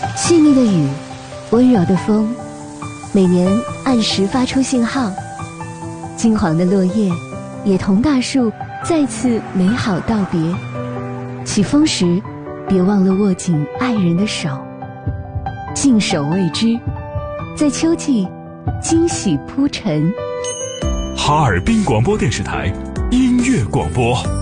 细腻的雨，温柔的风，每年按时发出信号。金黄的落叶也同大树再次美好道别。起风时，别忘了握紧爱人的手，静守未知，在秋季惊喜铺陈。 哈尔滨广播电视台音乐广播。